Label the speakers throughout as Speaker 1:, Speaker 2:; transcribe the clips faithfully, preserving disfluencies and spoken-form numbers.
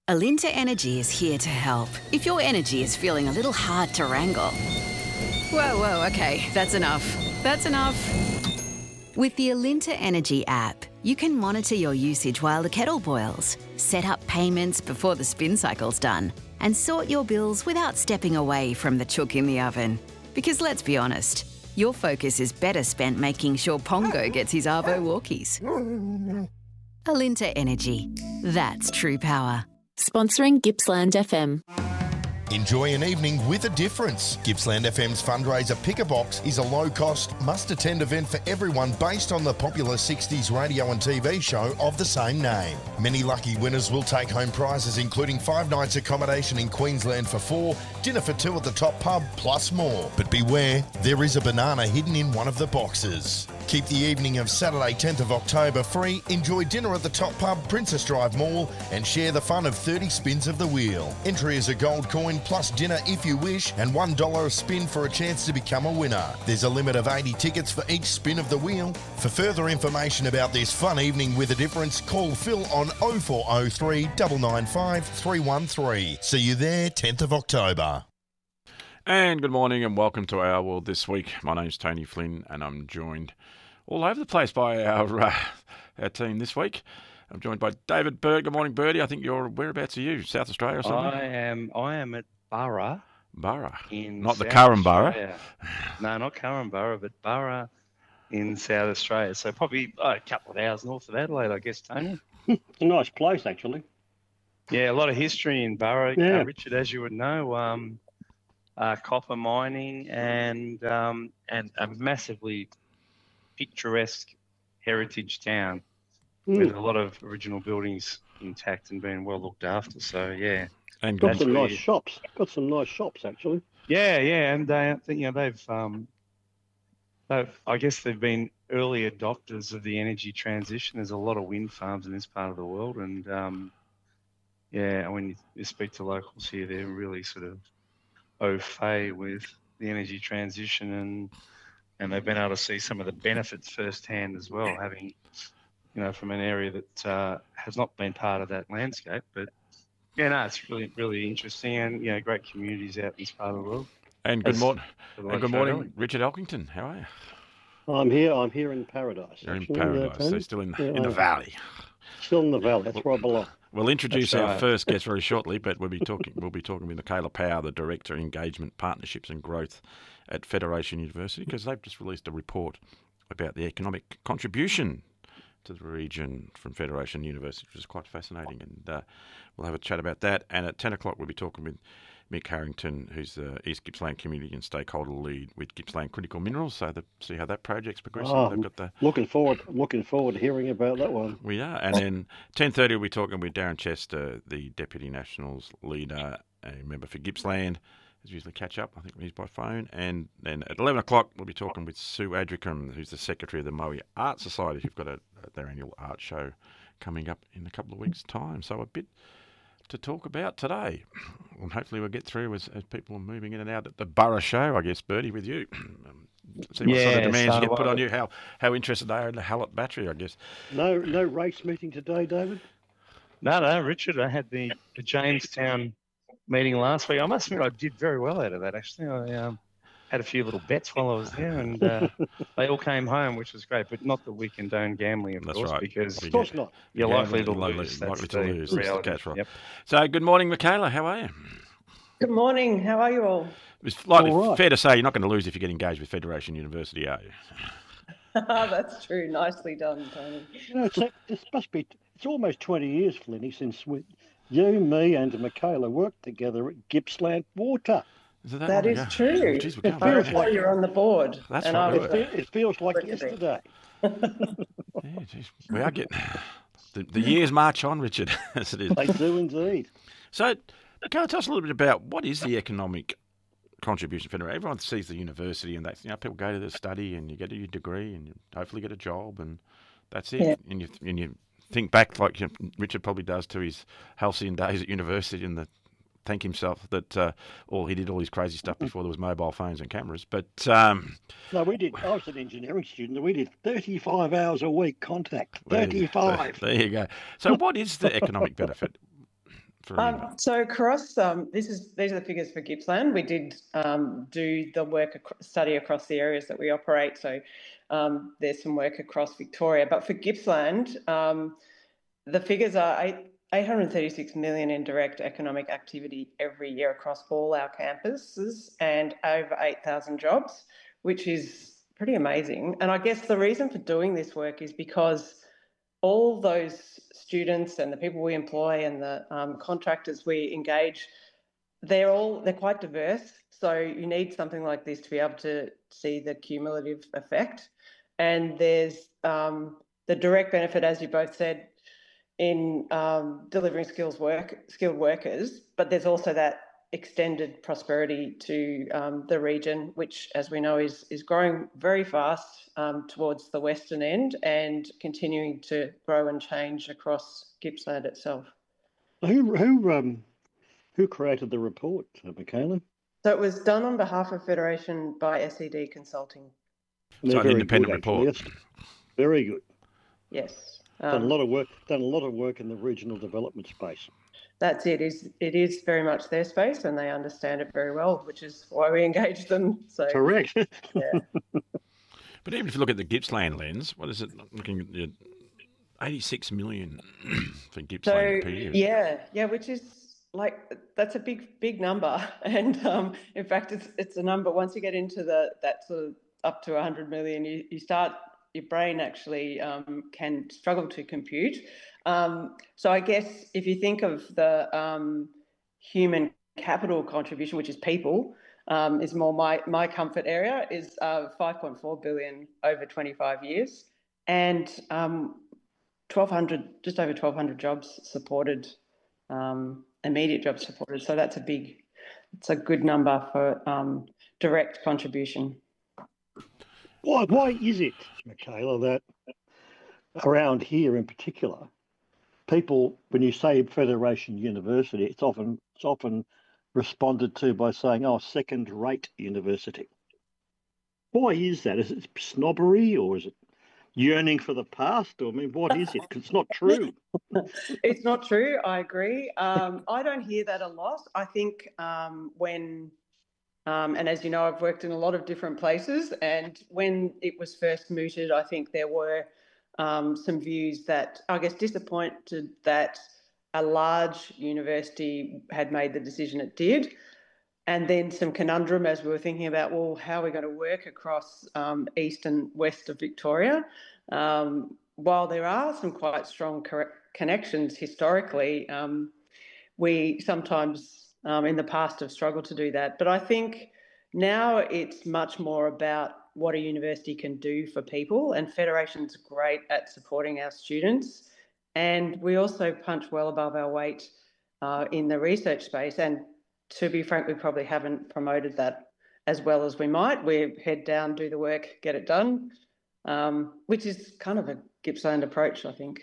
Speaker 1: Alinta Energy is here to help. If your energy is feeling a little hard to wrangle. Whoa, whoa, okay, that's enough. That's enough. With the Alinta Energy app, you can monitor your usage while the kettle boils, set up payments before the spin cycle's done, and sort your bills without stepping away from the chook in the oven. Because let's be honest, your focus is better spent making sure Pongo gets his Arvo walkies. Alinta Energy. That's true power.
Speaker 2: Sponsoring Gippsland F M.
Speaker 3: Enjoy an evening with a difference. Gippsland F M's fundraiser Pick a Box is a low-cost, must-attend event for everyone based on the popular sixties radio and T V show of the same name. Many lucky winners will take home prizes including five nights accommodation in Queensland for four, dinner for two at the Top Pub, plus more. But beware, there is a banana hidden in one of the boxes. Keep the evening of Saturday tenth of October free, enjoy dinner at the Top Pub, Princess Drive Mall, and share the fun of thirty spins of the wheel. Entry is a gold coin plus dinner if you wish, and one dollar a spin for a chance to become a winner. There's a limit of eighty tickets for each spin of the wheel. For further information about this fun evening with a difference, call Phil on oh four oh three, nine nine five, three one three. See you there tenth of October.
Speaker 4: And good morning and welcome to Our World This Week. My name's Tony Flynn and I'm joined all over the place by our uh, our team this week. I'm joined by David Bird. Good morning, Birdie. I think you're, whereabouts are you? South Australia or something?
Speaker 5: I am I am at Burra.
Speaker 4: Burra?
Speaker 5: In
Speaker 4: not
Speaker 5: South
Speaker 4: the Currambura?
Speaker 5: Australia. No, not Currambura, but Burra in South Australia. So probably oh, a couple of hours north of Adelaide, I guess, Tony.
Speaker 6: It's a nice place, actually.
Speaker 5: Yeah, a lot of history in Burra.
Speaker 6: Yeah.
Speaker 5: Uh, Richard, as you would know, um, uh, copper mining and um, and a massively picturesque heritage town
Speaker 6: Mm.
Speaker 5: with a lot of original buildings intact and being well looked after. So yeah,
Speaker 4: And
Speaker 6: Got
Speaker 4: good.
Speaker 6: some
Speaker 5: really-
Speaker 6: nice shops. Got some nice shops, actually.
Speaker 5: yeah, yeah, and they, I think you know they've, um, they've, I guess they've been early adopters of the energy transition. There's a lot of wind farms in this part of the world, and um, yeah, when you, you speak to locals here, they're really sort of au fait with the energy transition, and and they've been able to see some of the benefits firsthand as well, having, you know, from an area that uh, has not been part of that landscape. But yeah, no, it's really, really interesting, and you know, great communities out in this part of the world.
Speaker 4: And good,
Speaker 5: As-
Speaker 4: morning,
Speaker 5: for
Speaker 4: and
Speaker 5: the like
Speaker 4: good
Speaker 5: show
Speaker 4: morning,
Speaker 5: going.
Speaker 4: Richard Elkington. How are you?
Speaker 6: I'm here. I'm here in paradise.
Speaker 4: You're in
Speaker 6: actually, uh,
Speaker 4: paradise, so
Speaker 6: Tony.
Speaker 4: still in,
Speaker 6: Yeah,
Speaker 4: in the
Speaker 6: I-
Speaker 4: valley.
Speaker 6: Still in the valley. That's where I belong.
Speaker 4: We'll introduce
Speaker 5: That's
Speaker 4: our
Speaker 5: right.
Speaker 4: first guest very shortly, but we'll be talking. We'll be talking with Michaela Power, the Director, Engagement, Partnerships and Growth at Federation University, because they've just released a report about the economic contribution to the region from Federation University, which is quite fascinating. And uh, we'll have a chat about that. And at ten o'clock, we'll be talking with Mick Harrington, who's the East Gippsland Community and Stakeholder Lead with Gippsland Critical Minerals. So the, see how that project's progressing.
Speaker 6: Oh,
Speaker 4: They've got the
Speaker 6: Looking forward. Looking forward to hearing about that one.
Speaker 4: We are. And then ten thirty, we'll be talking with Darren Chester, the Deputy Nationals leader, a member for Gippsland. As usually catch up, I think he's by phone. And then at eleven o'clock, we'll be talking with Sue Adricum, who's the Secretary of the Maui Art Society. Who've got a, their annual art show coming up in a couple of weeks' time. So a bit to talk about today. And hopefully we'll get through as, as people are moving in and out at the Burra show, I guess, Bertie, with you. Um, See what sort
Speaker 5: Yeah,
Speaker 4: of demands
Speaker 5: so,
Speaker 4: you get put
Speaker 5: uh,
Speaker 4: on you, how, how interested they are in the Hallett battery, I guess.
Speaker 6: No, no race meeting today, David.
Speaker 5: No, no, Richard, I had the, the Jamestown meeting last week. I must admit, I did very well out of that, actually. I um, had a few little bets while I was there, and uh, they all came home, which was great, but not that we condone gambling, of
Speaker 4: That's
Speaker 5: course,
Speaker 4: right.
Speaker 5: because
Speaker 4: We
Speaker 6: Of course not.
Speaker 5: you're
Speaker 4: Yeah,
Speaker 5: likely to
Speaker 4: likely-
Speaker 5: lose. That's
Speaker 4: likely to
Speaker 5: the
Speaker 4: lose. That's the
Speaker 5: reality.
Speaker 4: catch, right.
Speaker 5: Yep.
Speaker 4: So good morning, Michaela. How are you?
Speaker 7: Good morning. How are you all?
Speaker 4: It's like
Speaker 6: All right.
Speaker 4: fair to say you're not going to lose if you get engaged with Federation University, are you?
Speaker 7: That's true. Nicely done, Tony.
Speaker 6: You know, it's, this must be. It's almost twenty years, Flinny, since we, you, me, and Michaela worked together at Gippsland Water.
Speaker 4: Is it that,
Speaker 7: That
Speaker 4: long
Speaker 7: is
Speaker 4: ago?
Speaker 7: true.
Speaker 4: Oh, geez, we're
Speaker 6: It
Speaker 4: going
Speaker 6: feels
Speaker 4: back.
Speaker 6: like-
Speaker 7: You're on the board.
Speaker 4: That's
Speaker 7: and
Speaker 4: right,
Speaker 7: I
Speaker 4: we
Speaker 7: was
Speaker 4: were.
Speaker 6: It, fe- it feels like
Speaker 7: Look at it.
Speaker 6: yesterday.
Speaker 4: Yeah, geez, we are getting the, the years march on, Richard, as it is.
Speaker 6: They do indeed.
Speaker 4: So, can you tell us a little bit about what is the economic contribution for Federation? Everyone sees the university, and they, you know, people go to the study, and you get your degree, and you hopefully get a job, and that's it.
Speaker 7: Yeah.
Speaker 4: And you and you think back, like you know, Richard probably does, to his halcyon days at university, and the thank himself that uh, all he did all his crazy stuff before there was mobile phones and cameras. But um,
Speaker 6: No, we did. I was an engineering student. We did thirty-five hours a week contact.
Speaker 4: there you-
Speaker 6: thirty-five.
Speaker 4: There you go. So, what is the economic benefit For
Speaker 7: Um, so across, um, this is these are the figures for Gippsland. We did um, do the work ac- study across the areas that we operate. So um, there's some work across Victoria, but for Gippsland, um, the figures are eight, 836 million in direct economic activity every year across all our campuses and over eight thousand jobs, which is pretty amazing. And I guess the reason for doing this work is because all those students and the people we employ and the um, contractors we engage, they're all they're quite diverse. So you need something like this to be able to see the cumulative effect. And there's um, the direct benefit, as you both said, in um, delivering skills work skilled workers, but there's also that extended prosperity to um, the region, which, as we know, is is growing very fast um, towards the western end and continuing to grow and change across Gippsland itself.
Speaker 6: Who who um who created the report, uh, Michaela?
Speaker 7: So it was done on behalf of Federation by S E D Consulting.
Speaker 6: They're
Speaker 4: So an
Speaker 6: very
Speaker 4: independent
Speaker 6: good,
Speaker 4: report.
Speaker 6: actually. Yes. Very good.
Speaker 7: Yes,
Speaker 6: Done a
Speaker 7: um,
Speaker 6: lot of work. Done a lot of work in the regional development space.
Speaker 7: that's it. Is it is very much their space, and they understand it very well, which is why we engage them. So
Speaker 6: Correct.
Speaker 7: yeah.
Speaker 4: But even if you look at the Gippsland lens, what is it? Looking at the eighty-six million for Gippsland
Speaker 7: So
Speaker 4: per year.
Speaker 7: yeah, yeah, which is like that's a big, big number. And um, in fact, it's it's a number. Once you get into the that sort of up to one hundred million, you, you start your brain actually um, can struggle to compute. Um, so I guess if you think of the um, human capital contribution, which is people, um, is more my my comfort area, is uh, five point four billion over twenty-five years, and um, twelve hundred, just over twelve hundred jobs supported, um, immediate jobs supported. So that's a big, it's a good number for um, direct contribution.
Speaker 6: Why why is it, Michaela, that around here in particular, people, when you say Federation University, it's often it's often responded to by saying, "Oh, second-rate university." Why is that? Is it snobbery, or is it yearning for the past? Or I mean, what is it? Because it's not true.
Speaker 7: It's not true. I agree. Um, I don't hear that a lot. I think um, when, um, and as you know, I've worked in a lot of different places, and when it was first mooted, I think there were um, some views that I guess disappointed that a large university had made the decision it did. And then some conundrum as we were thinking about, well, how are we going to work across um, east and west of Victoria? Um, while there are some quite strong co- connections historically, um, we sometimes um, in the past have struggled to do that. But I think now it's much more about what a university can do for people, and Federation's great at supporting our students. And we also punch well above our weight uh, in the research space. And to be frank, we probably haven't promoted that as well as we might. We head down, do the work, get it done, um, which is kind of a Gippsland approach, I think.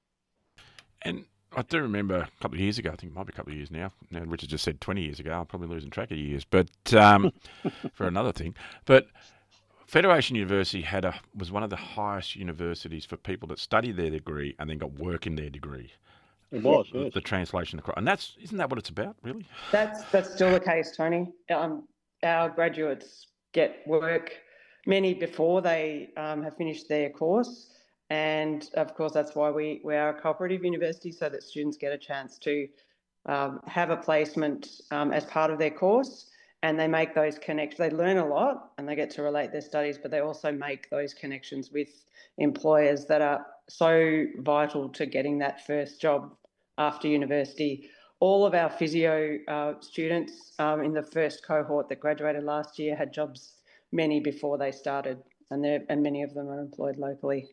Speaker 4: And I do remember a couple of years ago, I think it might be a couple of years now. Now Richard just said twenty years ago. I'm probably losing track of years, but um, for another thing. But Federation University had a was one of the highest universities for people that studied their degree and then got work in their degree.
Speaker 6: It was,
Speaker 4: the,
Speaker 6: yes.
Speaker 4: the translation across, and that's isn't that what it's about, really?
Speaker 7: That's that's still the case, Tony. Um, our graduates get work many before they um, have finished their course, and of course that's why we we are a cooperative university, so that students get a chance to um, have a placement um, as part of their course, and they make those connections. They learn a lot, and they get to relate their studies, but they also make those connections with employers that are so vital to getting that first job after university. All of our physio uh, students um, in the first cohort that graduated last year had jobs many before they started, and and many of them are employed locally.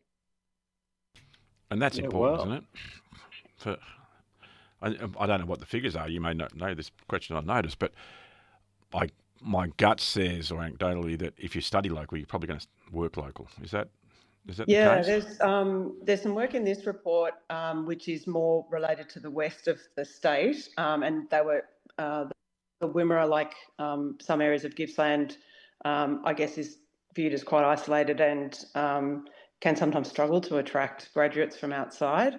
Speaker 4: And that's
Speaker 6: Yeah,
Speaker 4: important,
Speaker 6: wow.
Speaker 4: isn't it? For, I, I don't know what the figures are. You may not know this question I've noticed, but I, my gut says, or anecdotally, that if you study local, you're probably going to work local. Is that Is that
Speaker 7: yeah,
Speaker 4: the case?
Speaker 7: there's um, there's some work in this report um, which is more related to the west of the state, um, and they were uh, the Wimmera, like um, some areas of Gippsland, um, I guess is viewed as quite isolated and um, can sometimes struggle to attract graduates from outside.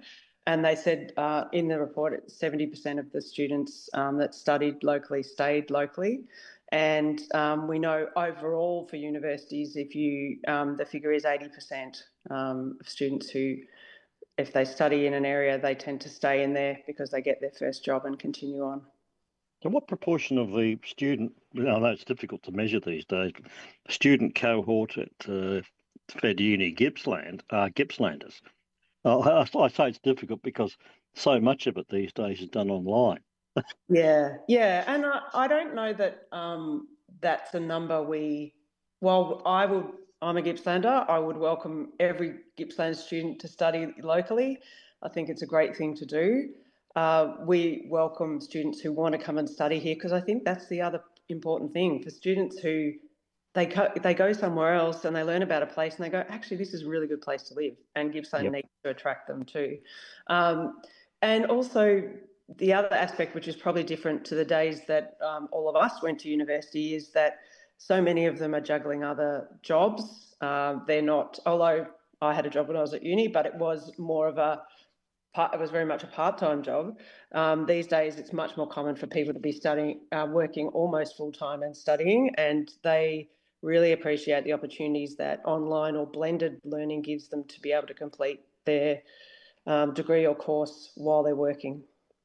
Speaker 7: and they said uh, in the report, seventy percent of the students um, that studied locally stayed locally. And um, we know overall for universities, if you um, the figure is eighty percent um, of students who, if they study in an area, they tend to stay in there because they get their first job and continue on.
Speaker 6: And what proportion of the student, I know it's difficult to measure these days, student cohort at uh, Fed Uni Gippsland are Gippslanders? Uh, I, I say it's difficult because so much of it these days is done online.
Speaker 7: Yeah, yeah, and I, I don't know that um, that's a number we. While I would, I'm a Gippslander. I would welcome every Gippsland student to study locally. I think it's a great thing to do. Uh, we welcome students who want to come and study here because I think that's the other important thing for students who they co- they go somewhere else and they learn about a place and they go, actually, this is a really good place to live, and Gippsland yep. needs to attract them too. Um, and also. The other aspect, which is probably different to the days that um, all of us went to university, is that so many of them are juggling other jobs. Uh, they're not, although I had a job when I was at uni, but it was more of a, part, it was very much a part-time job. Um, these days, it's much more common for people to be studying, uh, working almost full-time and studying, and they really appreciate the opportunities that online or blended learning gives them to be able to complete their um, degree or course while they're working.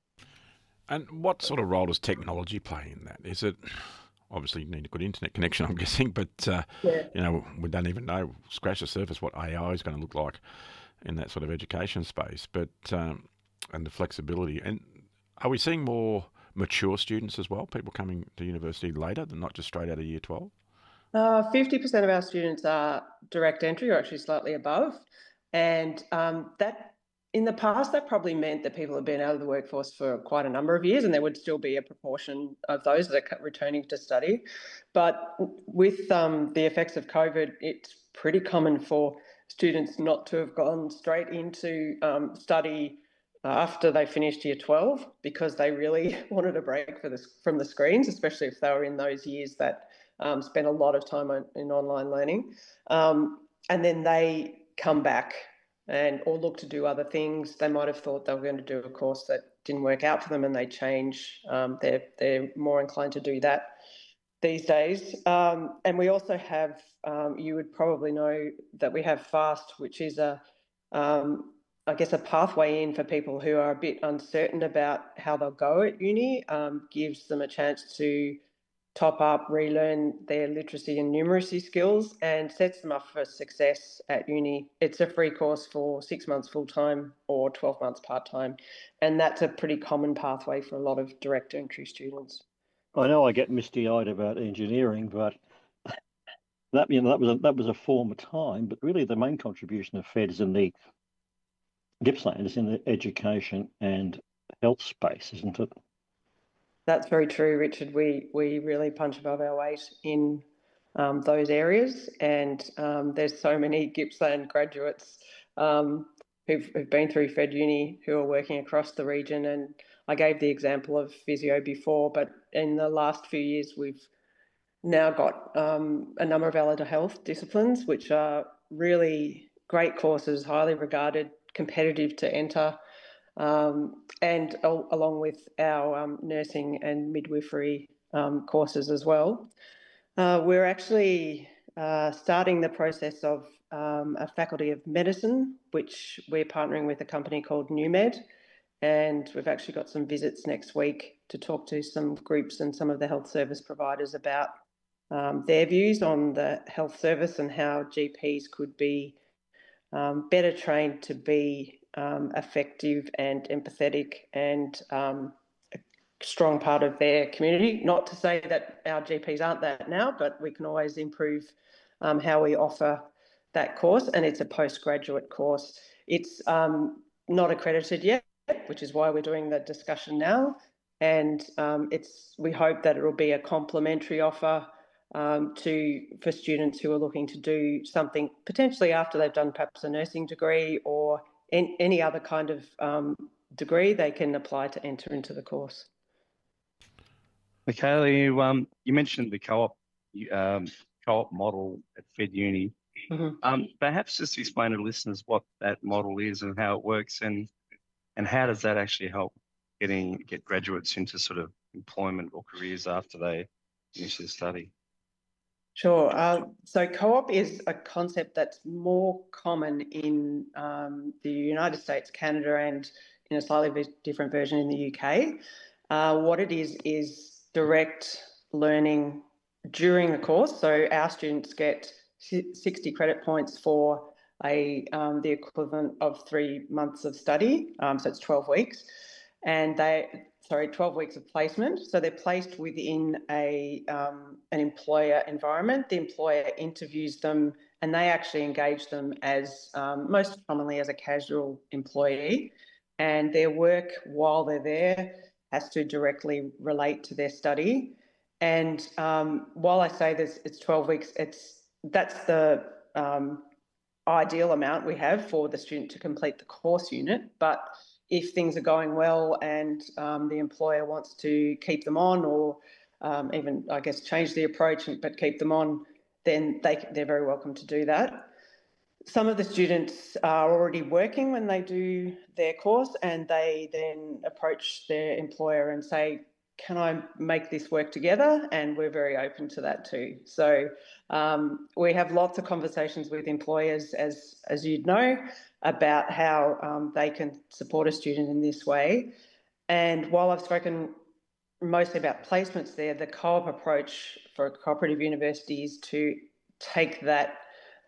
Speaker 4: And what sort of role does technology play in that? Is it, obviously you need a good internet connection, I'm guessing, but uh, yeah. you know, we don't even know, scratch the surface, what A I is going to look like in that sort of education space, but um, and the flexibility. And are we seeing more mature students as well, people coming to university later than not just straight out of year twelve?
Speaker 7: Uh, fifty percent of our students are direct entry or actually slightly above. And um, that in the past, that probably meant that people have been out of the workforce for quite a number of years, and there would still be a proportion of those that are returning to study. But with um, the effects of COVID, it's pretty common for students not to have gone straight into um, study after they finished year twelve because they really wanted a break for this, from the screens, especially if they were in those years that um, spent a lot of time on, in online learning. Um, and then they come back and or look to do other things. They might have thought they were going to do a course that didn't work out for them, and they change. Um, they're they're more inclined to do that these days. Um, and we also have, um, you would probably know that we have FAST, which is a, um, I guess, a pathway in for people who are a bit uncertain about how they'll go at uni. Um, gives them a chance to top up, relearn their literacy and numeracy skills, and sets them up for success at uni. It's a free course for six months full-time or twelve months part-time, and that's a pretty common pathway for a lot of direct entry students.
Speaker 6: I know I get misty-eyed about engineering, but that you know that was a, that was a former time. But really, the main contribution of Fed is in the Gippsland is in the education and health space, isn't it?
Speaker 7: That's very true, Richard. We we really punch above our weight in um, those areas, and um, there's so many Gippsland graduates um, who've, who've been through Fed Uni who are working across the region. And I gave the example of physio before, but in the last few years, we've now got um, a number of allied health disciplines, which are really great courses, highly regarded, competitive to enter. Um, and al- along with our um, nursing and midwifery um, courses as well. Uh, we're actually uh, starting the process of um, a Faculty of Medicine, which we're partnering with a company called NewMed, and we've actually got some visits next week to talk to some groups and some of the health service providers about um, their views on the health service and how G Ps could be um, better trained to be Um, effective and empathetic and um, a strong part of their community. Not to say that our G Ps aren't that now, but we can always improve um, how we offer that course. And it's a postgraduate course. It's um, not accredited yet, which is why we're doing the discussion now. And um, it's we hope that it will be a complementary offer um, to for students who are looking to do something potentially after they've done perhaps a nursing degree or in any other kind of um, degree they can apply to enter into the course.
Speaker 5: Michaela, you, um, you mentioned the co-op um, co-op model at Fed Uni. Mm-hmm. Um, perhaps just explain to listeners what that model is and how it works, and and how does that actually help getting get graduates into sort of employment or careers after they finish their study?
Speaker 7: Sure. Uh, so co-op is a concept that's more common in um, the United States, Canada, and in a slightly different version in the U K. Uh, what it is is direct learning during the course. So our students get sixty credit points for a um, the equivalent of three months of study. Um, so it's twelve weeks, and they. sorry, twelve weeks of placement. So they're placed within a um, an employer environment. The employer interviews them and they actually engage them as um, most commonly as a casual employee. And their work while they're there has to directly relate to their study. And um, while I say this, it's twelve weeks, it's that's the um, ideal amount we have for the student to complete the course unit. But if things are going well and um, the employer wants to keep them on or um, even, I guess, change the approach but keep them on, then they, they're very welcome to do that. Some of the students are already working when they do their course and they then approach their employer and say, can I make this work together? And we're very open to that too. So um, we have lots of conversations with employers, as, as you'd know, about how um, they can support a student in this way. And while I've spoken mostly about placements there, the co-op approach for a cooperative university is to take that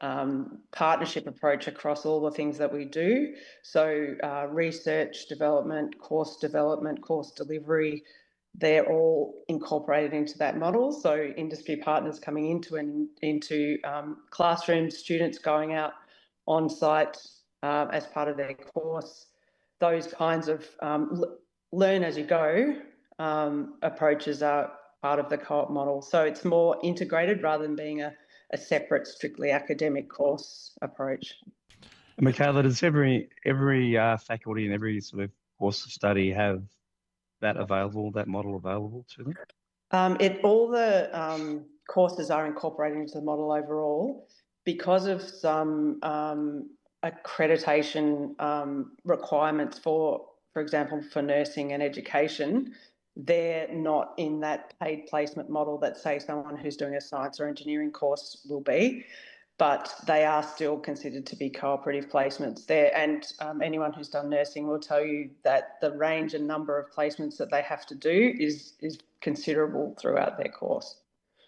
Speaker 7: um, partnership approach across all the things that we do. So uh, research, development, course development, course delivery, they're all incorporated into that model. So industry partners coming into and into um, classrooms, students going out on site uh, as part of their course, those kinds of um, learn as you go um, approaches are part of the co-op model. So it's more integrated rather than being a, a separate, strictly academic course approach.
Speaker 5: Michaela, does every every uh, faculty and every sort of course of study have that available, that model available to them?
Speaker 7: Um, it all the um, courses are incorporated into the model overall because of some um, accreditation um, requirements for, for example, for nursing and education. They're not in that paid placement model that, say, someone who's doing a science or engineering course will be, but they are still considered to be cooperative placements there. And um, anyone who's done nursing will tell you that the range and number of placements that they have to do is, is considerable throughout their course.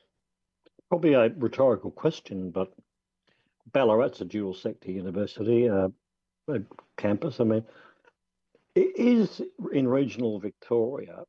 Speaker 6: Probably a rhetorical question, but Ballarat's a dual sector university, uh, a campus. I mean, is in regional Victoria,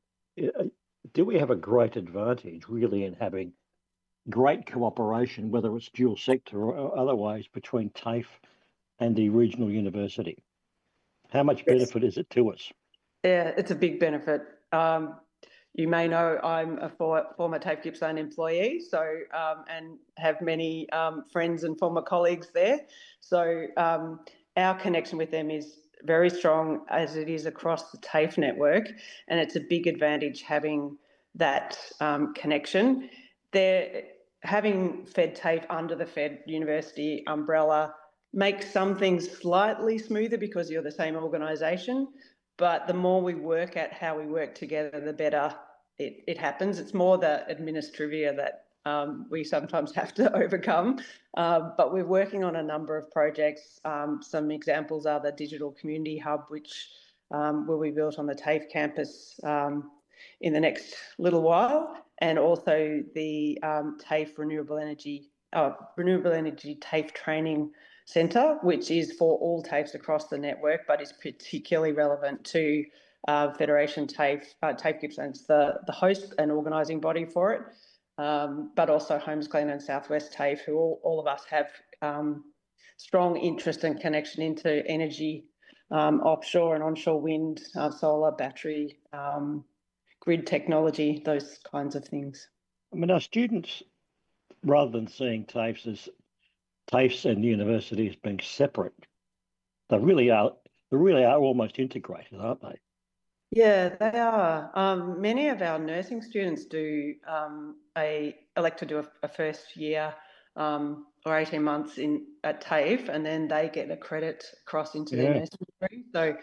Speaker 6: do we have a great advantage really in having great cooperation, whether it's dual sector or otherwise, between TAFE and the regional university? How much benefit yes. is it to us?
Speaker 7: Yeah, it's a big benefit. Um, you may know I'm a for, former TAFE Gippsland employee, so um, and have many um, friends and former colleagues there. So um, our connection with them is very strong, as it is across the TAFE network, and it's a big advantage having that um, connection. They're, having Fed TAFE under the Fed University umbrella makes some things slightly smoother because you're the same organisation, but the more we work at how we work together, the better it, it happens. It's more the administrivia that um, we sometimes have to overcome, uh, but we're working on a number of projects. Um, some examples are the Digital Community Hub, which um, will be built on the TAFE campus um, in the next little while, and also the um, TAFE Renewable Energy, uh, Renewable Energy TAFE Training Centre, which is for all TAFEs across the network, but is particularly relevant to uh, Federation TAFE. Uh, TAFE Gippsland's the, the host and organising body for it, um, but also Holmes Glen and Southwest TAFE, who all, all of us have um, strong interest and connection into energy, um, offshore and onshore wind, uh, solar, battery, um, grid technology, those kinds of things.
Speaker 6: I mean, our students, rather than seeing TAFEs as TAFEs and universities being separate, they really are. They really are almost integrated, aren't they?
Speaker 7: Yeah, they are. Um, many of our nursing students do um, a elect to do a, a first year um, or eighteen months in at TAFE, and then they get a credit across into yeah. their nursing degree. So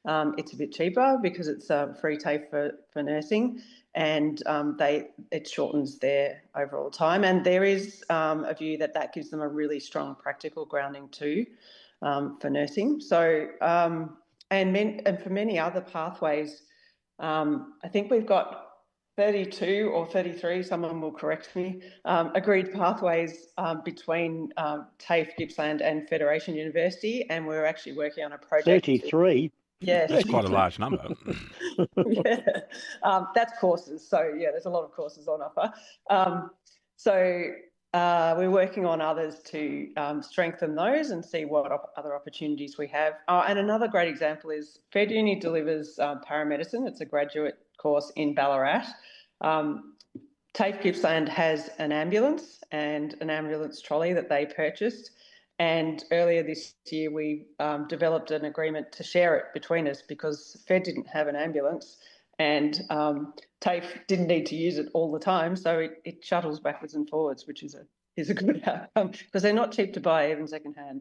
Speaker 7: Um, it's a bit cheaper because it's a free TAFE for, for nursing, and um, they it shortens their overall time. And there is um, a view that that gives them a really strong practical grounding too um, for nursing. So um, and men, and for many other pathways, um, I think we've got thirty-two or thirty-three, someone will correct me, um, agreed pathways um, between um, TAFE, Gippsland and Federation University, and we're actually working on a project.
Speaker 6: thirty-three?
Speaker 7: Yes.
Speaker 4: That's quite a large number.
Speaker 7: Yeah, um, that's courses. So, yeah, there's a lot of courses on offer. Um, so uh, we're working on others to um, strengthen those and see what op- other opportunities we have. Oh, and another great example is Fed Uni delivers um, paramedicine. It's a graduate course in Ballarat. Um, TAFE Gippsland has an ambulance and an ambulance trolley that they purchased. And earlier this year, we um, developed an agreement to share it between us because Fed didn't have an ambulance and um, TAFE didn't need to use it all the time. So it, it shuttles backwards and forwards, which is a is a good outcome because they're not cheap to buy even secondhand.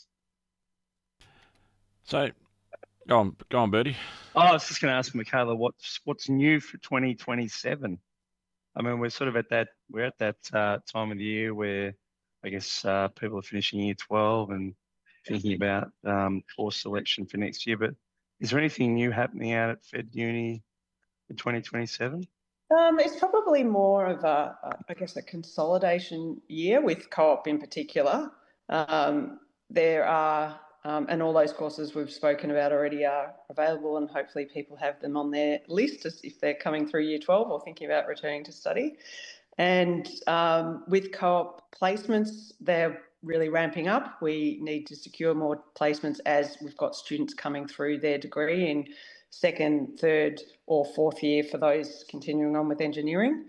Speaker 4: So, go on, go on, Bertie.
Speaker 5: Oh, I was just going to ask Michaela, what's what's new for twenty twenty-seven? I mean, we're sort of at that we're at that uh, time of the year where I guess uh, people are finishing year twelve and thinking about um, course selection for next year. But is there anything new happening out at Fed Uni for twenty twenty-seven?
Speaker 7: Um, it's probably more of a, a, I guess, a consolidation year with co-op in particular. Um, there are, um, and all those courses we've spoken about already are available, and hopefully people have them on their list as if they're coming through year twelve or thinking about returning to study. And um, with co-op placements, they're really ramping up. We need to secure more placements as we've got students coming through their degree in second, third or fourth year for those continuing on with engineering.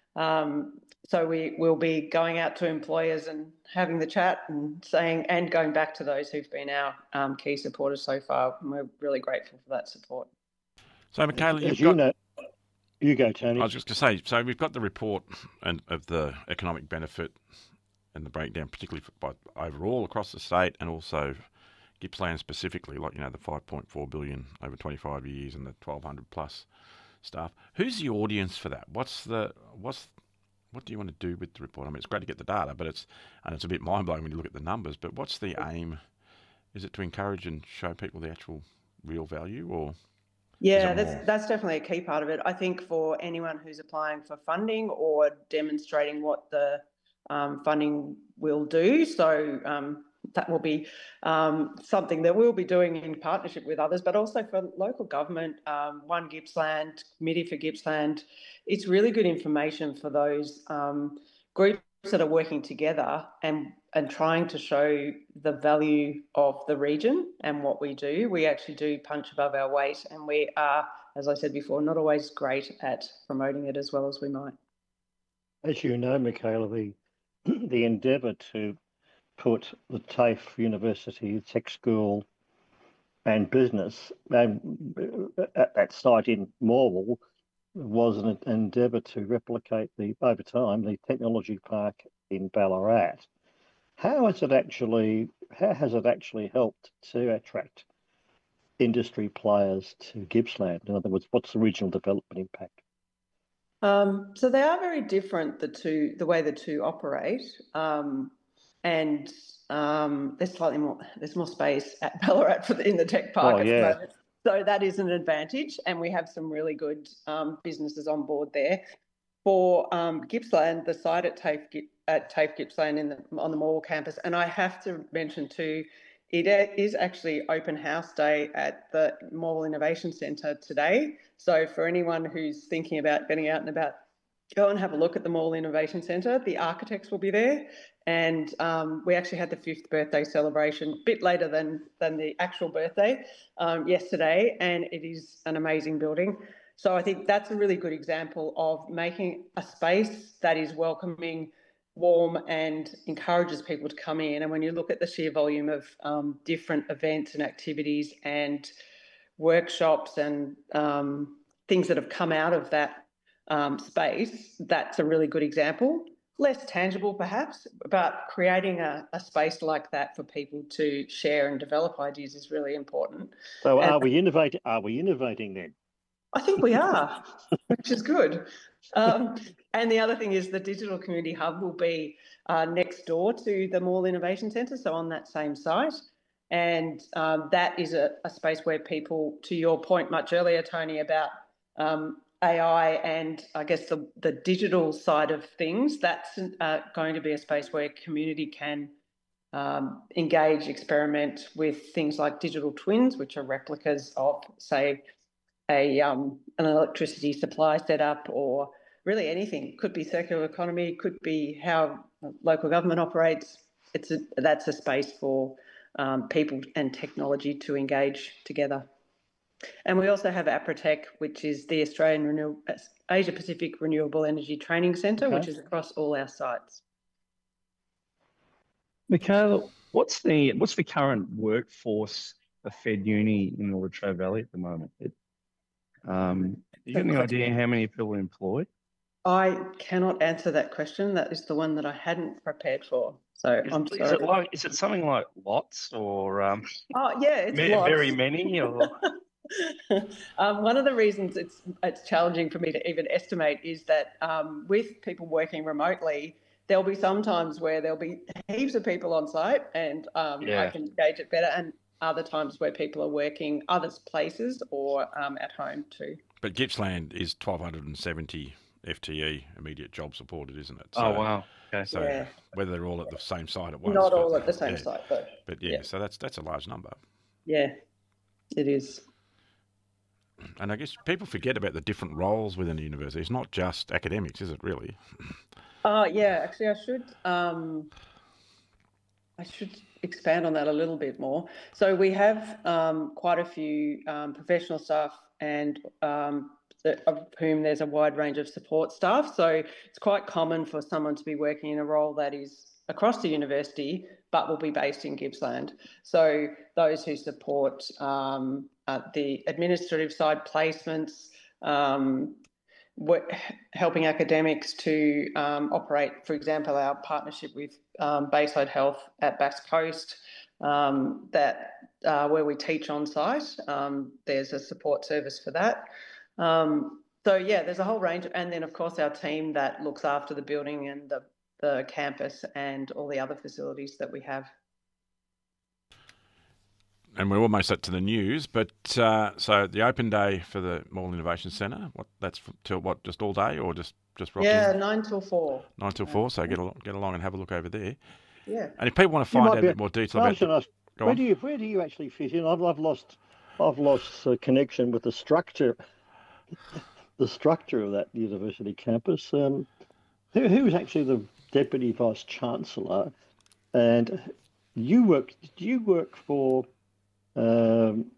Speaker 7: Um, so we will be going out to employers and having the chat and saying, and going back to those who've been our um, key supporters so far. And we're really grateful for that support.
Speaker 4: So, Michaela, you've
Speaker 6: As you
Speaker 4: got...
Speaker 6: know, you go, Tony.
Speaker 4: I was just going to say, so we've got the report and of the economic benefit and the breakdown, particularly for, by, overall across the state, and also Gippsland specifically, like, you know, the five point four billion over twenty-five years and the twelve hundred plus staff. Who's the audience for that? What's the what's what do you want to do with the report? I mean, it's great to get the data, but it's and it's a bit mind blowing when you look at the numbers. But what's the aim? Is it to encourage and show people the actual real value, or?
Speaker 7: Yeah, that's that's definitely a key part of it. I think for anyone who's applying for funding or demonstrating what the um, funding will do, so um, that will be um, something that we'll be doing in partnership with others, but also for local government, um, One Gippsland, Committee for Gippsland. It's really good information for those um, groups that are working together and and trying to show the value of the region and what we do. We actually do punch above our weight, and we are, as I said before, not always great at promoting it as well as we might.
Speaker 6: As you know, Michaela, the the endeavour to put the TAFE University Tech School and business um, at that site in Morwell was an endeavour to replicate the over time the technology park in Ballarat. How has it actually how has it actually helped to attract industry players to Gippsland? In other words, what's the regional development impact?
Speaker 7: Um, so they are very different, the two, the way the two operate, um, and um, there's slightly more there's more space at Ballarat for the, in the tech park
Speaker 6: oh,
Speaker 7: at
Speaker 6: yeah.
Speaker 7: the moment. So that is an advantage, and we have some really good um, businesses on board there. For um, Gippsland, the site at TAFE, at TAFE Gippsland in the, on the Morwell campus, and I have to mention too, it is actually open house day at the Morwell Innovation Centre today. So for anyone who's thinking about getting out and about, go and have a look at the Morwell Innovation Centre. The architects will be there. And um, we actually had the fifth birthday celebration a bit later than, than the actual birthday um, yesterday, and it is an amazing building. So I think that's a really good example of making a space that is welcoming, warm, and encourages people to come in. And when you look at the sheer volume of um, different events and activities and workshops and um, things that have come out of that um, space, that's a really good example. less tangible perhaps, but creating a, a space like that for people to share and develop ideas is really important.
Speaker 6: So
Speaker 7: And
Speaker 6: are we innovating? Are we innovating then?
Speaker 7: I think we are, which is good. Um, and the other thing is the Digital Community Hub will be uh, next door to the Mall Innovation Centre, so on that same site. And um, that is a, a space where people, to your point much earlier, Tony, about um, A I and I guess the, the digital side of things, that's uh, going to be a space where community can um, engage, experiment with things like digital twins, which are replicas of, say, a um, an electricity supply setup, or really anything. Could be circular economy, could be how local government operates. It's a, that's a space for um, people and technology to engage together. And we also have APRATEC, which is the Australian Renew- Asia Pacific Renewable Energy Training Centre, okay. which is across all our sites.
Speaker 5: Michaela, what's the what's the current workforce of Fed Uni in the Latrobe Valley at the moment? It, um, you got any idea how many people are employed?
Speaker 7: I cannot answer that question. That is the one that I hadn't prepared for. So
Speaker 5: is,
Speaker 7: I'm sorry.
Speaker 5: Is it like is it something like lots or um?
Speaker 7: Oh yeah, it's
Speaker 5: ma-
Speaker 7: lots.
Speaker 5: Very many or.
Speaker 7: um, one of the reasons it's it's challenging for me to even estimate is that um, with people working remotely, there'll be some times where there'll be heaps of people on site, and um, yeah. I can gauge it better, and other times where people are working other places or um, at home too.
Speaker 4: But Gippsland is twelve seventy F T E, immediate job supported, isn't it? So,
Speaker 5: oh wow! Okay.
Speaker 4: So
Speaker 7: yeah.
Speaker 4: whether they're all at the same site at once,
Speaker 7: not
Speaker 4: but,
Speaker 7: all at the same
Speaker 4: yeah.
Speaker 7: site, but
Speaker 4: but yeah, yeah, so that's that's a large number.
Speaker 7: Yeah, it is.
Speaker 4: And I guess people forget about the different roles within the university. It's not just academics, is it really?
Speaker 7: Oh, uh, yeah. Actually, I should um, I should expand on that a little bit more. So we have um, quite a few um, professional staff, and um, the, of whom there's a wide range of support staff. So it's quite common for someone to be working in a role that is across the university, but will be based in Gippsland. So those who support um, uh, the administrative side, placements, um, helping academics to um, operate, for example, our partnership with um, Bayside Health at Bass Coast, um, that uh, where we teach on site. Um, there's a support service for that. Um, so yeah, there's a whole range, and then of course our team that looks after the building and the, the campus and all the other facilities that we have.
Speaker 4: And we're almost up to the news, but uh, so the open day for the Mall Innovation Centre, what that's till what, just all day or just just rock
Speaker 7: yeah,
Speaker 4: in?
Speaker 7: nine till four.
Speaker 4: Nine till four. So get along, get along and have a look over there.
Speaker 7: Yeah.
Speaker 4: And if people want to find out a bit more detail about,
Speaker 6: the,
Speaker 4: ask,
Speaker 6: where on. do you where do you actually fit in? I've I've lost I've lost uh, connection with the structure, the structure of that university campus. Um, who who's actually the deputy vice chancellor, and you work? Do you work for? Um,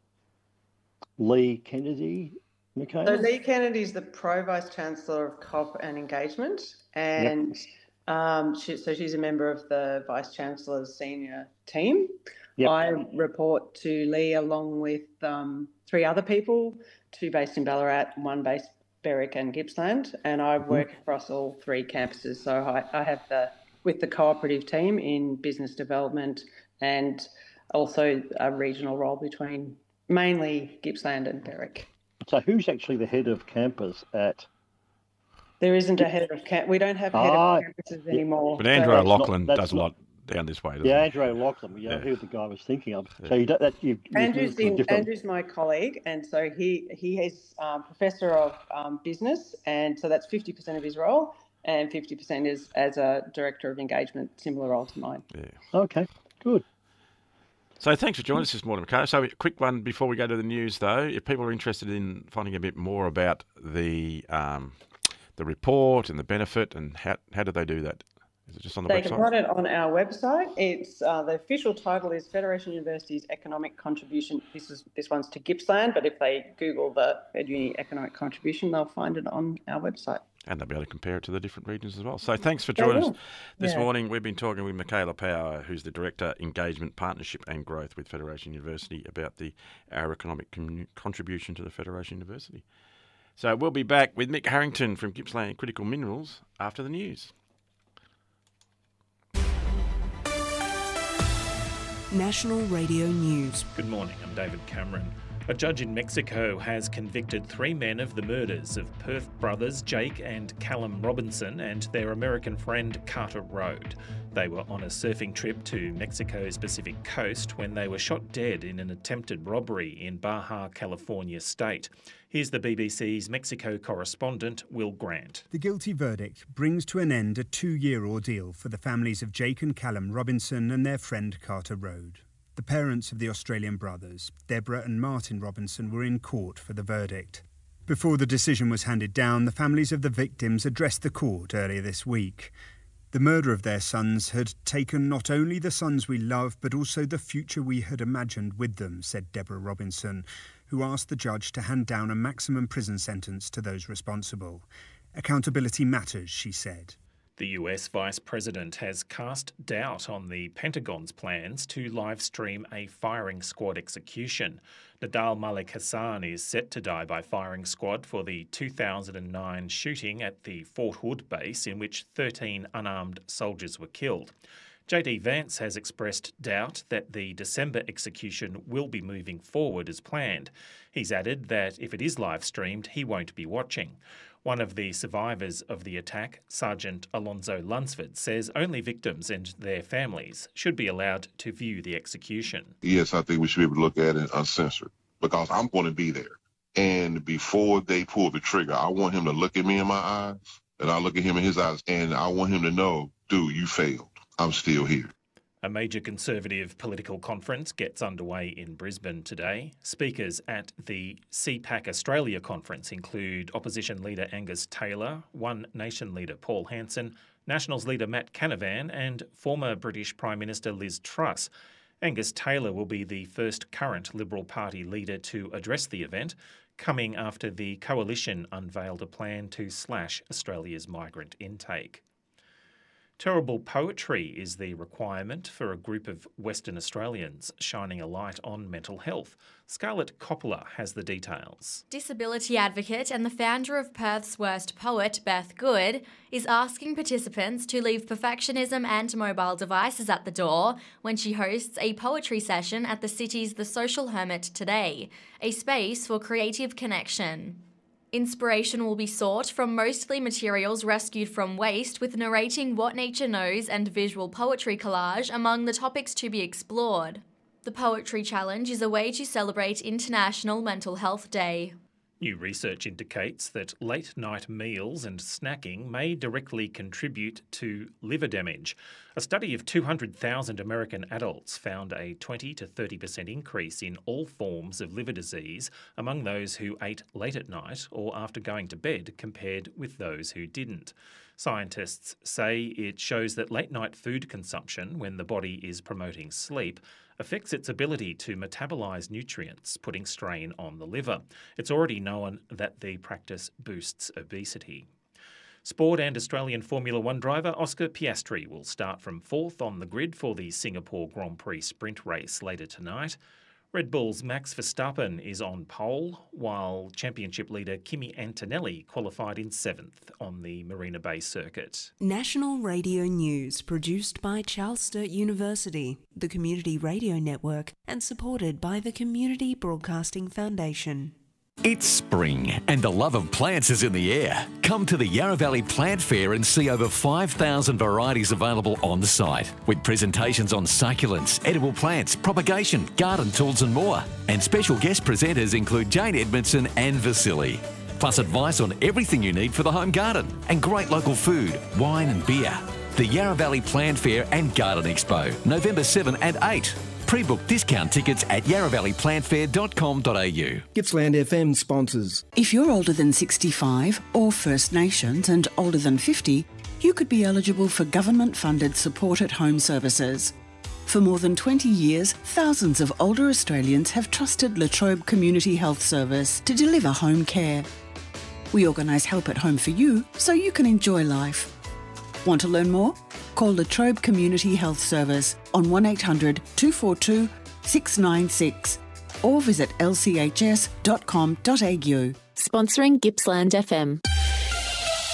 Speaker 6: Lee Kennedy, Michaela?
Speaker 7: So Lee Kennedy is the Pro Vice Chancellor of C O P and Engagement, and yep. um, she, so she's a member of the Vice Chancellor's senior team. Yep. I report to Lee along with um, three other people, two based in Ballarat, one based Berwick and Gippsland, and I work mm. across all three campuses. So I, I have the with the cooperative team in business development and also a regional role between mainly Gippsland and Berwick.
Speaker 6: So who's actually the head of campus at?
Speaker 7: There isn't a head of camp. We don't have head ah, of campuses yeah. anymore.
Speaker 4: But Andrew so O'Loughlin not, does a lot down this way, doesn't
Speaker 6: yeah,
Speaker 4: he?
Speaker 6: Andrew O'Loughlin. Yeah,
Speaker 4: yeah.
Speaker 6: who's the guy I was thinking of. Yeah. So you don't, that you.
Speaker 7: Andrew's in, Andrew's my colleague, and so he he is um, professor of um, business, and so that's fifty percent of his role, and fifty percent is as a director of engagement, similar role to mine.
Speaker 4: Yeah.
Speaker 6: Okay. Good.
Speaker 4: So thanks for joining us this morning, Michaela. So a quick one before we go to the news, though. If people are interested in finding a bit more about the um, the report and the benefit, and how how do they do that? Is it just on the
Speaker 7: they
Speaker 4: website? They
Speaker 7: can find it on our website. It's uh, the official title is Federation University's Economic Contribution. This is this one's to Gippsland, but if they Google the Fed Uni Economic Contribution, they'll find it on our website.
Speaker 4: And they'll be able to compare it to the different regions as well. So thanks for joining us this yeah. morning. We've been talking with Michaela Power, who's the Director, Engagement, Partnership and Growth with Federation University, about the our economic com- contribution to the Federation University. So we'll be back with Mick Harrington from Gippsland Critical Minerals after the news.
Speaker 8: National Radio News.
Speaker 9: Good morning, I'm David Cameron. A judge in Mexico has convicted three men of the murders of Perth brothers Jake and Callum Robinson and their American friend Carter Road. They were on a surfing trip to Mexico's Pacific coast when they were shot dead in an attempted robbery in Baja California state. Here's the B B C's Mexico correspondent, Will Grant.
Speaker 10: The guilty verdict brings to an end a two-year ordeal for the families of Jake and Callum Robinson and their friend Carter Road. The parents of the Australian brothers, Deborah and Martin Robinson, were in court for the verdict. Before the decision was handed down, the families of the victims addressed the court earlier this week. The murder of their sons had taken not only the sons we love, but also the future we had imagined with them, said Deborah Robinson, who asked the judge to hand down a maximum prison sentence to those responsible. Accountability matters, she said.
Speaker 9: The U S Vice President has cast doubt on the Pentagon's plans to live stream a firing squad execution. Nadal Malik Hassan is set to die by firing squad for the two thousand nine shooting at the Fort Hood base in which thirteen unarmed soldiers were killed. J D Vance has expressed doubt that the December execution will be moving forward as planned. He's added that if it is live streamed, he won't be watching. One of the survivors of the attack, Sergeant Alonzo Lunsford, says only victims and their families should be allowed to view the execution.
Speaker 11: Yes, I think we should be able to look at it uncensored because I'm going to be there. And before they pull the trigger, I want him to look at me in my eyes and I look at him in his eyes and I want him to know, dude, you failed. I'm still here.
Speaker 9: A major Conservative political conference gets underway in Brisbane today. Speakers at the C PAC Australia conference include Opposition leader Angus Taylor, One Nation leader Paul Hanson, Nationals leader Matt Canavan and former British Prime Minister Liz Truss. Angus Taylor will be the first current Liberal Party leader to address the event, coming after the coalition unveiled a plan to slash Australia's migrant intake. Terrible poetry is the requirement for a group of Western Australians shining a light on mental health. Scarlett Coppola has the details.
Speaker 12: Disability advocate and the founder of Perth's Worst Poet, Beth Good, is asking participants to leave perfectionism and mobile devices at the door when she hosts a poetry session at the city's The Social Hermit today, a space for creative connection. Inspiration will be sought from mostly materials rescued from waste, with narrating what nature knows and visual poetry collage among the topics to be explored. The Poetry Challenge is a way to celebrate International Mental Health Day.
Speaker 9: New research indicates that late-night meals and snacking may directly contribute to liver damage. A study of two hundred thousand American adults found a twenty to thirty percent increase in all forms of liver disease among those who ate late at night or after going to bed compared with those who didn't. Scientists say it shows that late-night food consumption, when the body is promoting sleep, affects its ability to metabolise nutrients, putting strain on the liver. It's already known that the practice boosts obesity. Sport and Australian Formula One driver Oscar Piastri will start from fourth on the grid for the Singapore Grand Prix sprint race later tonight. Red Bull's Max Verstappen is on pole, while championship leader Kimi Antonelli qualified in seventh on the Marina Bay circuit.
Speaker 8: National Radio News, produced by Charles Sturt University, the Community Radio Network, and supported by the Community Broadcasting Foundation.
Speaker 13: It's spring and the love of plants is in the air. Come to the Yarra Valley Plant Fair and see over five thousand varieties available on the site, with presentations on succulents, edible plants, propagation, garden tools and more. And special guest presenters include Jane Edmondson and Vasily. Plus advice on everything you need for the home garden and great local food, wine and beer. The Yarra Valley Plant Fair and Garden Expo, November seventh and eighth. Pre-book discount tickets at yarra valley plant fair dot com dot a u.
Speaker 14: Gippsland F M sponsors.
Speaker 15: If you're older than sixty-five or First Nations and older than fifty, you could be eligible for government-funded support at home services. For more than twenty years, thousands of older Australians have trusted Latrobe Community Health Service to deliver home care. We organise help at home for you so you can enjoy life. Want to learn more? Call Latrobe Community Health Service on one eight hundred two four two six nine six or visit l c h s dot com dot a u.
Speaker 2: Sponsoring Gippsland F M.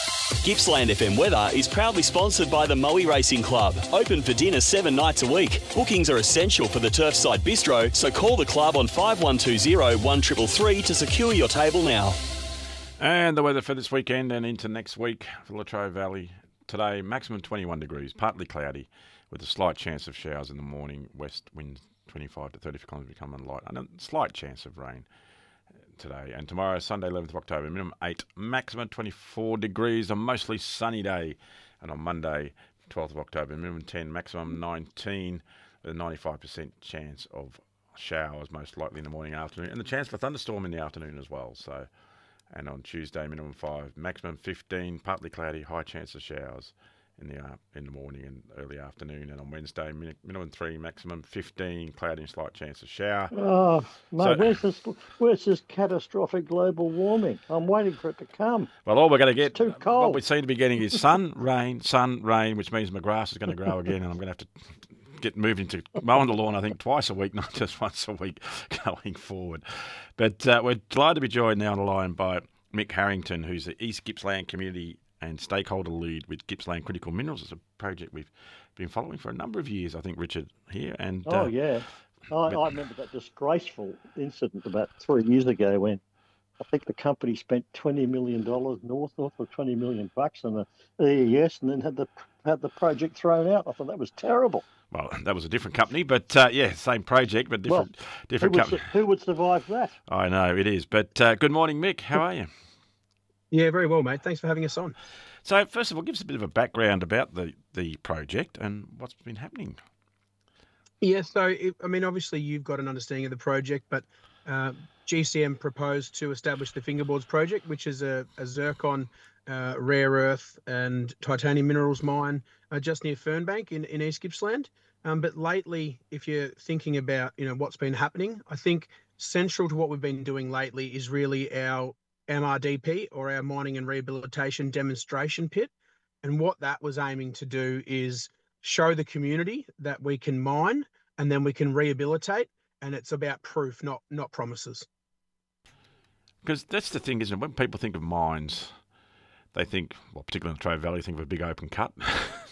Speaker 16: Gippsland F M weather is proudly sponsored by the Moe Racing Club. Open for dinner seven nights a week. Bookings are essential for the Turfside Bistro, so call the club on five one two zero, one three three three to secure your table now.
Speaker 4: And the weather for this weekend and into next week for Latrobe Valley. Today, maximum twenty-one degrees, partly cloudy, with a slight chance of showers in the morning. West winds twenty-five to thirty-five kilometres becoming light, and a slight chance of rain today. And tomorrow, Sunday, eleventh of October, minimum eight, maximum twenty-four degrees, a mostly sunny day. And on Monday, twelfth of October, minimum ten, maximum nineteen, with a ninety-five percent chance of showers, most likely in the morning and afternoon, and the chance for thunderstorm in the afternoon as well. So, and on Tuesday, minimum five, maximum fifteen, partly cloudy, high chance of showers in the uh, in the morning and early afternoon. And on Wednesday, min- minimum three, maximum fifteen, cloudy and slight chance of shower.
Speaker 6: Oh, mate,
Speaker 4: So-
Speaker 6: where's this? Where's this catastrophic global warming? I'm waiting for it to come.
Speaker 4: Well, all we're going to get,
Speaker 6: too cold.
Speaker 4: what we seem to be getting is sun, rain, sun, rain, which means my grass is going to grow again, and I'm going to have to get moved into mowing the lawn, I think, twice a week, not just once a week going forward. But uh, we're delighted to be joined now on the line by Mick Harrington, who's the East Gippsland Community and Stakeholder Lead with Gippsland Critical Minerals. It's a project we've been following for a number of years, I think, Richard, here. And
Speaker 6: Oh
Speaker 4: uh,
Speaker 6: yeah, I, I remember that disgraceful incident about three years ago when I think the company spent twenty million dollars north, north of twenty million bucks on the E E S, and then had the had the project thrown out. I thought that was terrible.
Speaker 4: Well, that was a different company, but uh, yeah, same project, but different
Speaker 6: Well,
Speaker 4: different
Speaker 6: who
Speaker 4: company.
Speaker 6: Would, su- who would survive that?
Speaker 4: I know it is. But uh, good morning, Mick. How are you?
Speaker 17: Yeah, very well, mate. Thanks for having us on.
Speaker 4: So, first of all, give us a bit of a background about the, the project and what's been happening.
Speaker 17: Yeah, so, it, I mean, obviously you've got an understanding of the project, but uh, G C M proposed to establish the Fingerboards project, which is a, a zircon, uh, rare earth and titanium minerals mine uh, just near Fernbank in, in East Gippsland. Um, but lately, if you're thinking about, you know, what's been happening, I think central to what we've been doing lately is really our M R D P, or our Mining and Rehabilitation Demonstration Pit. And what that was aiming to do is show the community that we can mine and then we can rehabilitate. And it's about proof, not not promises.
Speaker 4: Because that's the thing, isn't it? When people think of mines, they think, well, particularly in the Latrobe Valley, think of a big open cut.